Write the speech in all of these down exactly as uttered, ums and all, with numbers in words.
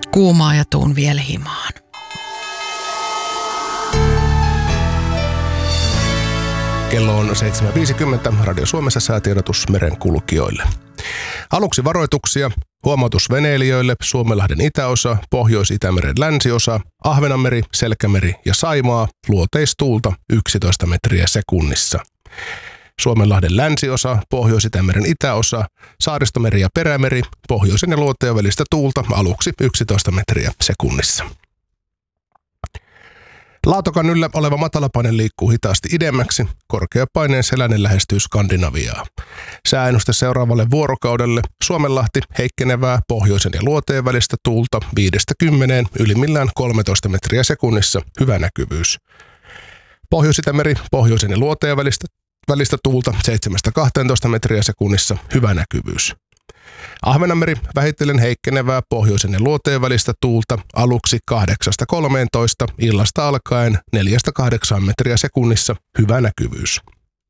kuumaa ja tuun vielä himaan. Kello on seitsemän viisikymmentä. Radio Suomessa säätiedotus merenkulkijoille. Aluksi varoituksia. Huomautus veneilijöille: Suomenlahden itäosa, Pohjois-Itämeren länsiosa, Ahvenanmeri, Selkämeri ja Saimaa, luoteistuulta yksitoista metriä sekunnissa. Suomenlahden länsiosa, Pohjois-Itämeren itäosa, Saaristomeri ja Perämeri, pohjoisen ja luoteen välistä tuulta aluksi yksitoista metriä sekunnissa. Laatokan yllä oleva matalapaine liikkuu hitaasti idemmäksi, korkeapaineen selänen lähestyy Skandinaviaa. Sääennuste seuraavalle vuorokaudelle: Suomenlahti heikkenevää pohjoisen ja luoteen välistä tuulta viidestä kymmeneen, ylimmillään kolmetoista metriä sekunnissa, hyvä näkyvyys. Pohjois-Itämeri pohjoisen ja luoteen välistä, välistä tuulta seitsemästä kahteentoista metriä sekunnissa, hyvä näkyvyys. Ahvenanmeri vähitellen heikkenevää pohjoisen ja luoteen välistä tuulta aluksi kahdeksasta kolmeentoista, illasta alkaen neljästä kahdeksaan metriä sekunnissa, hyvä näkyvyys.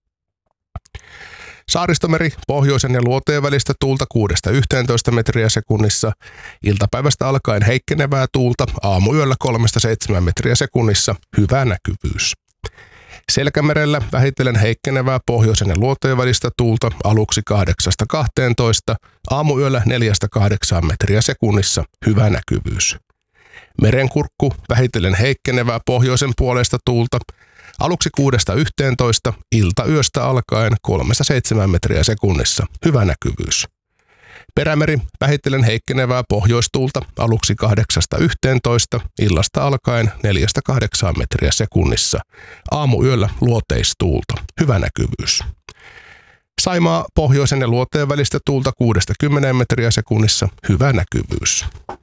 Saaristomeri pohjoisen ja luoteen välistä tuulta kuudesta yhteentoista metriä sekunnissa, iltapäivästä alkaen heikkenevää tuulta aamuyöllä kolmesta seitsemään metriä sekunnissa, hyvä näkyvyys. Selkämerellä vähitellen heikkenevää pohjoisen ja luoteen välistä tuulta aluksi kahdeksasta kahteentoista, aamuyöllä neljästä kahdeksaan metriä sekunnissa, hyvä näkyvyys. Merenkurkku vähitellen heikkenevää pohjoisen puolesta tuulta aluksi kuudesta yhteentoista, iltayöstä alkaen kolmesta seitsemään metriä sekunnissa, hyvä näkyvyys. Perämeri vähitellen heikkenevää pohjoistuulta aluksi kahdeksasta yhteentoista, illasta alkaen neljästä kahdeksaan metriä sekunnissa, aamuyöllä luoteistuulta, hyvä näkyvyys. Saimaa pohjoisen ja luoteen välistä tuulta kuudesta kymmeneen metriä sekunnissa, hyvä näkyvyys.